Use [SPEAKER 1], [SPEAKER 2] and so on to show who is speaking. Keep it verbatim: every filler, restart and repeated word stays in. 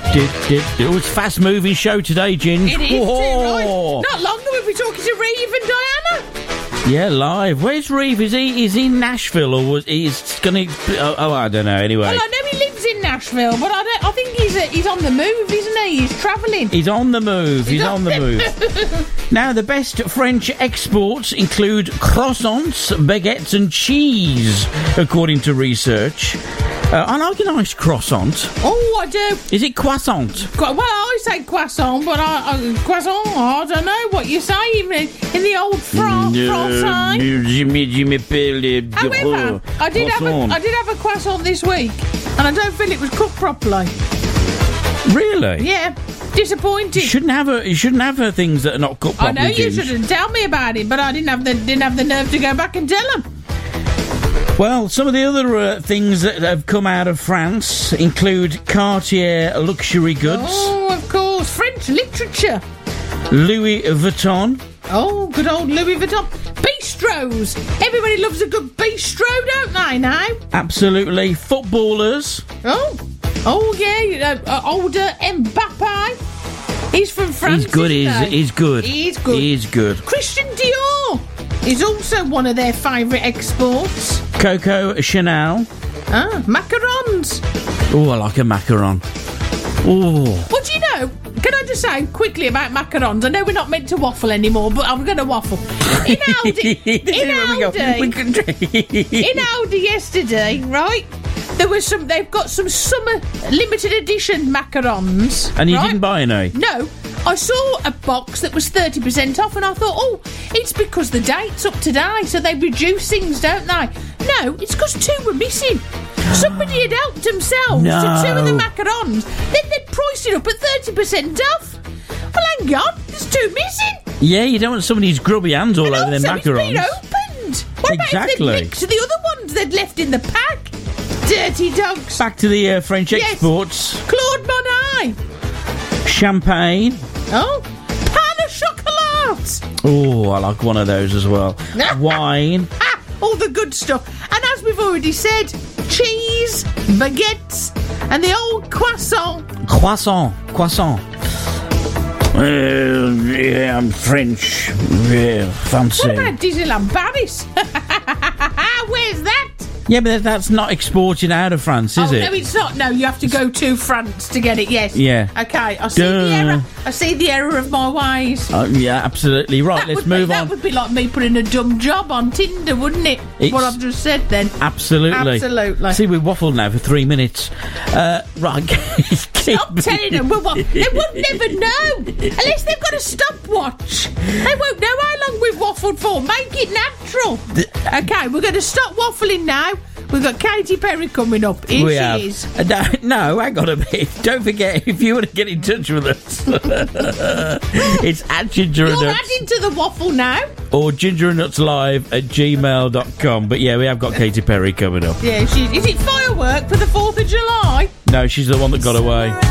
[SPEAKER 1] did, did. It was a fast-moving show today, Ginge.
[SPEAKER 2] It is
[SPEAKER 1] Whoa.
[SPEAKER 2] too, right? Not long ago we'll be talking to Reeve and Diana.
[SPEAKER 1] Yeah, live. Where's Reeve? Is he is he in Nashville or was he's gonna? Oh, oh, I don't know. Anyway,
[SPEAKER 2] Well, I know he lives in Nashville, but I don't. I think he's uh, he's on the move, isn't he? He's travelling.
[SPEAKER 1] he's on the move. He's, on the move. Now, the best French exports include croissants, baguettes, and cheese, according to research. Uh, I like a nice croissant.
[SPEAKER 2] Oh, I do.
[SPEAKER 1] Is it croissant?
[SPEAKER 2] Qu- Well, I say croissant, but I, I croissant. I don't know what you say in, in the old Fran- Francais. However, I did have a, I did have a croissant this week, and I don't feel it was cooked properly.
[SPEAKER 1] Really?
[SPEAKER 2] Yeah, disappointed.
[SPEAKER 1] You shouldn't have a, you shouldn't have uh, things that are not cooked
[SPEAKER 2] I
[SPEAKER 1] properly.
[SPEAKER 2] know you
[SPEAKER 1] Ginge.
[SPEAKER 2] shouldn't tell me about it, but I didn't have the didn't have the nerve to go back and tell them.
[SPEAKER 1] Well, some of the other uh, things that have come out of France include Cartier luxury goods,
[SPEAKER 2] Oh, of course, French literature.
[SPEAKER 1] Louis Vuitton,
[SPEAKER 2] Oh, good old Louis Vuitton. Bistros. Everybody loves a good bistro, don't they, now?
[SPEAKER 1] absolutely, footballers,
[SPEAKER 2] Oh, oh yeah, uh, uh, older Mbappe. He's from France.
[SPEAKER 1] he's good,
[SPEAKER 2] isn't
[SPEAKER 1] he's,
[SPEAKER 2] he?
[SPEAKER 1] he's good.
[SPEAKER 2] He's good.
[SPEAKER 1] He's good.
[SPEAKER 2] Christian Dior is also one of their favourite exports.
[SPEAKER 1] Coco Chanel.
[SPEAKER 2] Ah, macarons.
[SPEAKER 1] Oh, I like a macaron. Oh,
[SPEAKER 2] Well, do you know, can I just say quickly about macarons? I know we're not meant to waffle anymore, but I'm going to waffle. In Aldi, in
[SPEAKER 1] There we go. We
[SPEAKER 2] Aldi,
[SPEAKER 1] can-
[SPEAKER 2] in Aldi yesterday, right? There was some. They've got some summer limited edition macarons.
[SPEAKER 1] and you
[SPEAKER 2] right?
[SPEAKER 1] didn't buy any?
[SPEAKER 2] No, I saw a box that was thirty percent off, and I thought, oh, it's because the date's up today, so they reduce things, don't they? No, it's because two were missing. Somebody had helped themselves
[SPEAKER 1] No.
[SPEAKER 2] to two of the macarons. Then they'd priced it up at thirty percent off. Well, hang on, there's two missing.
[SPEAKER 1] Yeah, you don't want somebody's grubby hands all
[SPEAKER 2] And
[SPEAKER 1] over their
[SPEAKER 2] also, it's been
[SPEAKER 1] macarons.
[SPEAKER 2] opened. What
[SPEAKER 1] Exactly.
[SPEAKER 2] about if they'd licked the other ones they'd left in the pack? Dirty dogs.
[SPEAKER 1] Back to the uh, French
[SPEAKER 2] Yes.
[SPEAKER 1] exports.
[SPEAKER 2] Claude Monet.
[SPEAKER 1] Champagne.
[SPEAKER 2] Oh, pan au chocolat.
[SPEAKER 1] Oh, I like one of those as well. Wine.
[SPEAKER 2] Ah, all the good stuff. And as we've already said, cheese, baguettes, and the old croissant.
[SPEAKER 1] Croissant. Croissant. Uh, yeah, I'm French. Yeah, fancy.
[SPEAKER 2] What about Disneyland Paris? Where's that?
[SPEAKER 1] Yeah, but that's not exported out of France, is
[SPEAKER 2] oh,
[SPEAKER 1] it?
[SPEAKER 2] no, it's not. No, you have to go to France to get it, yes.
[SPEAKER 1] Yeah.
[SPEAKER 2] Okay, I see
[SPEAKER 1] Duh.
[SPEAKER 2] the error. I see the error of my ways.
[SPEAKER 1] Uh, yeah, absolutely. Right,
[SPEAKER 2] That
[SPEAKER 1] let's
[SPEAKER 2] would
[SPEAKER 1] move
[SPEAKER 2] be,
[SPEAKER 1] on.
[SPEAKER 2] That would be like me putting a dumb job on Tinder, wouldn't it?
[SPEAKER 1] It's-
[SPEAKER 2] What I've just said then.
[SPEAKER 1] Absolutely.
[SPEAKER 2] Absolutely.
[SPEAKER 1] See, we've waffled now for three minutes. Uh, right.
[SPEAKER 2] Stop telling them. Well, what, they won't never know. Unless they've got a stopwatch. They won't know how long we've waffled for. Make it natural. Okay, we're going to stop waffling now. We've got Katy Perry coming up. Here
[SPEAKER 1] we
[SPEAKER 2] she
[SPEAKER 1] have.
[SPEAKER 2] is.
[SPEAKER 1] Uh, no, no, hang on a minute. Don't forget, if you want to get in touch with us, it's at Ginger and
[SPEAKER 2] You're
[SPEAKER 1] Nuts
[SPEAKER 2] adding to the waffle now.
[SPEAKER 1] or ginger and nuts live at gmail dot com. But yeah, we have got Katy Perry coming up.
[SPEAKER 2] Yeah, she, is it firework for the fourth of July?
[SPEAKER 1] No, she's the one that got away.